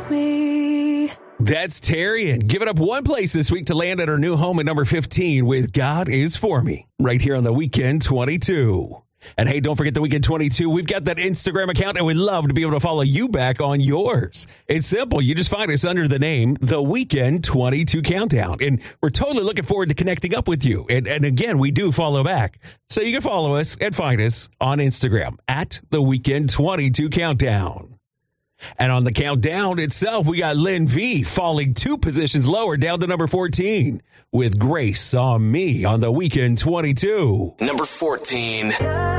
me. That's Tarian giving up one place this week to land at her new home at number 15 with God Is For Me, right here on the Weekend 22. And hey, don't forget the Weekend 22. We've got that Instagram account, and we'd love to be able to follow you back on yours. It's simple. You just find us under the name The Weekend 22 Countdown. And we're totally looking forward to connecting up with you. And again, we do follow back. So you can follow us and find us on Instagram at The Weekend 22 Countdown. And on the countdown itself, we got Lynn V falling 2 positions lower down to number 14 with Grace on Me on the Weekend 22. Number 14.